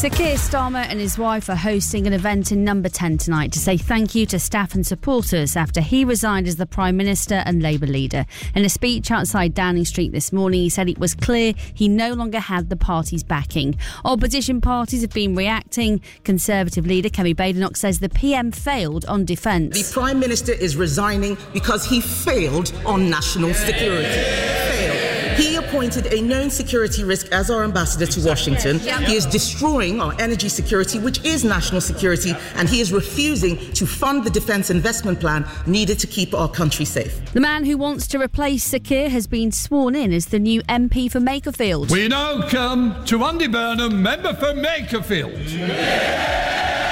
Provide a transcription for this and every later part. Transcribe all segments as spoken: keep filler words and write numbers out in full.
Sir Keir Starmer and his wife are hosting an event in Number ten tonight to say thank you to staff and supporters after he resigned as the Prime Minister and Labour leader. In a speech outside Downing Street this morning, he said it was clear he no longer had the party's backing. Opposition parties have been reacting. Conservative leader Kemi Badenoch says the P M failed on defence. The Prime Minister is resigning because he failed on national security. Failed. He appointed a known security risk as our ambassador to Washington. He is destroying our energy security, which is national security, and he is refusing to fund the defence investment plan needed to keep our country safe. The man who wants to replace Sir Keir has been sworn in as the new M P for Makerfield. We now come to Andy Burnham, member for Makerfield.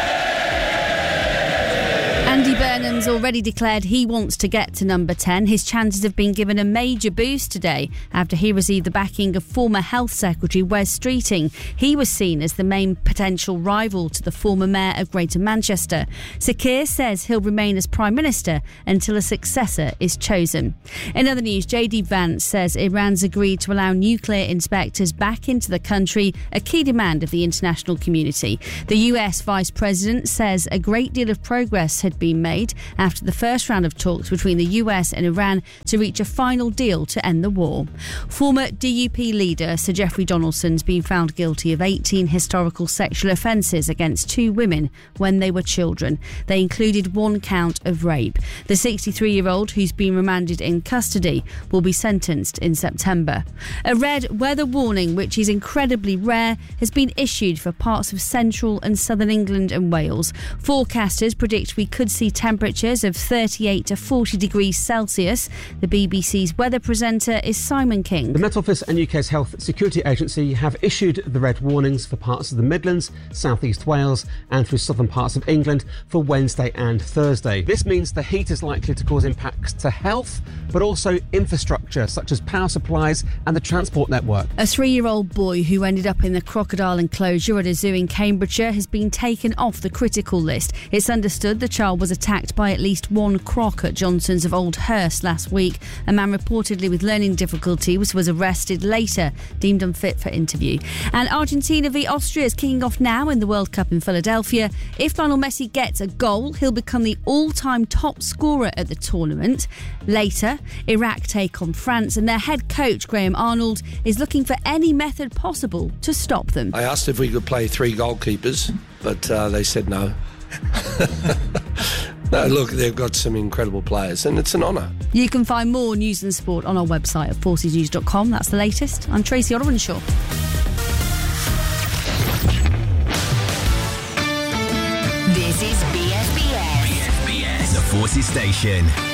Andy Burnham's already declared he wants to get to number ten. His chances have been given a major boost today after he received the backing of former Health Secretary Wes Streeting. He was seen as the main potential rival to the former Mayor of Greater Manchester. Sir Keir says he'll remain as Prime Minister until a successor is chosen. In other news, J D Vance says Iran's agreed to allow nuclear inspectors back into the country, a key demand of the international community. The U S Vice President says a great deal of progress had been made after the first round of talks between the U S and Iran to reach a final deal to end the war. Former D U P leader Sir Geoffrey Donaldson's been found guilty of eighteen historical sexual offences against two women when they were children. They included one count of rape. The sixty-three-year-old, who's been remanded in custody, will be sentenced in September. A red weather warning, which is incredibly rare, has been issued for parts of central and southern England and Wales. Forecasters predict we could see temperatures of thirty-eight to forty degrees Celsius. The B B C's weather presenter is Simon King. The Met Office and U K's Health Security Agency have issued the red warnings for parts of the Midlands, South East Wales and through southern parts of England for Wednesday and Thursday. This means the heat is likely to cause impacts to health, but also infrastructure such as power supplies and the transport network. A three-year-old boy who ended up in the crocodile enclosure at a zoo in Cambridgeshire has been taken off the critical list. It's understood the child was attacked by at least one croc at Johnson's of Old Hurst last week. A man reportedly with learning difficulties was arrested later, deemed unfit for interview. And Argentina v Austria is kicking off now in the World Cup in Philadelphia. If Lionel Messi gets a goal, he'll become the all-time top scorer at the tournament. Later, Iraq take on France, and their head coach, Graham Arnold, is looking for any method possible to stop them. I asked if we could play three goalkeepers, but uh, they said no. No, look, they've got some incredible players, and it's an honour. You can find more news and sport on our website at forces news dot com. That's the latest. I'm Tracy Orwenshaw. This is B S B S. B S B S, the Forces Station.